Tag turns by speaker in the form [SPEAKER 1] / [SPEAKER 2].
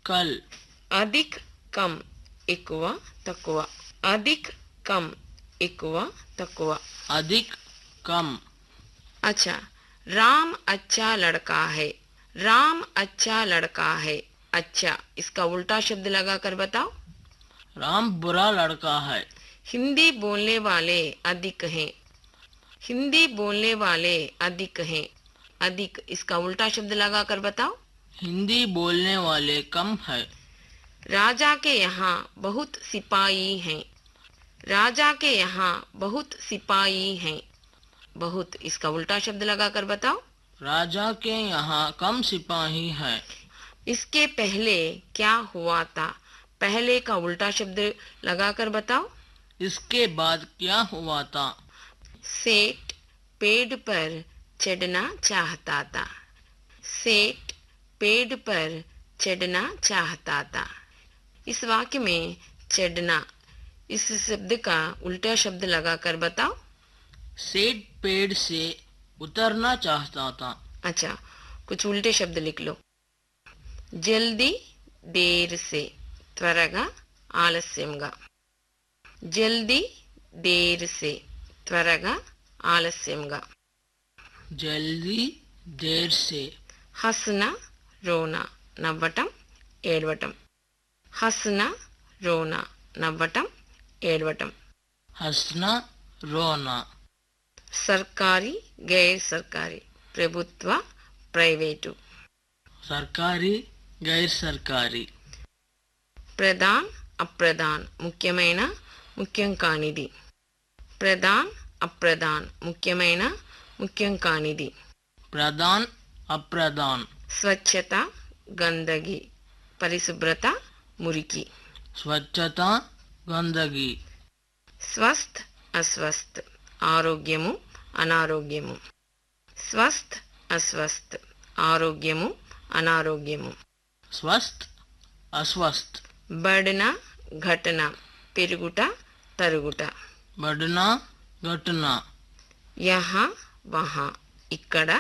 [SPEAKER 1] कल,
[SPEAKER 2] अधिक कम ఎక్కువ తక్కువ अधिक कम ఎక్కువ తక్కువ
[SPEAKER 1] अधिक कम,
[SPEAKER 2] अच्छा राम अच्छा लड़का है राम अच्छा लड़का है अच्छा इसका उल्टा शब्द लगाकर बताओ
[SPEAKER 1] राम बुरा लड़का है।
[SPEAKER 2] हिंदी बोलने वाले अधिक हैं हिंदी बोलने वाले अधिक हैं अधिक इसका उल्टा शब्द लगाकर बताओ
[SPEAKER 1] हिंदी बोलने वाले कम है।
[SPEAKER 2] राजा के यहाँ बहुत सिपाही हैं राजा के यहाँ बहुत सिपाही हैं बहुत इसका उल्टा शब्द लगाकर बताओ
[SPEAKER 1] राजा के यहाँ कम सिपाही हैं।
[SPEAKER 2] इसके पहले क्या हुआ था पहले का उल्टा शब्द लगाकर बताओ
[SPEAKER 1] इसके बाद क्या हुआ था?
[SPEAKER 2] सेठ पेड़ पर चढ़ना चाहता था सेठ पेड़ पर चढ़ना चाहता था इस वाक्य में चढ़ना इस शब्द का उल्टा शब्द लगाकर बताओ
[SPEAKER 1] सेठ पेड़ से उतरना चाहता था।
[SPEAKER 2] अच्छा कुछ उल्टे शब्द लिख लो जल्दी देर से త్వరగా ఆలస్యంగా जल्दी देर से త్వరగా ఆలస్యంగా
[SPEAKER 1] जल्दी देर से,
[SPEAKER 2] हंसना रोना నవ్వటం ఏడవటం हंसना रोना నవ్వటం ఏడవటం
[SPEAKER 1] हंसना रोना,
[SPEAKER 2] सरकारी गैर सरकारी ప్రభుత్వ ప్రైవేటు
[SPEAKER 1] सरकारी गैर सरकारी,
[SPEAKER 2] ప్రధాన్ అప్రధాన్ ముఖ్యమైన ముఖ్యం కానిది ప్రధాన్ అప్రధాన్ ముఖ్యమైన ముఖ్యం కానిది
[SPEAKER 1] प्रधान अप्रधान,
[SPEAKER 2] స్వచ్ఛత గందగి పరిశుభ్రత మురికి
[SPEAKER 1] स्वच्छता गंदगी,
[SPEAKER 2] స్వస్థ్ అస్వస్థ్ ఆరోగ్యము అనారోగ్యము స్వస్థ్ అస్వస్థ్ ఆరోగ్యము అనారోగ్యము
[SPEAKER 1] स्वस्थ अस्वस्थ,
[SPEAKER 2] बढ़ना घटना పెరుగుట తరుగుట
[SPEAKER 1] बढ़ना घटना,
[SPEAKER 2] यहाँ वहाँ ఇక్కడ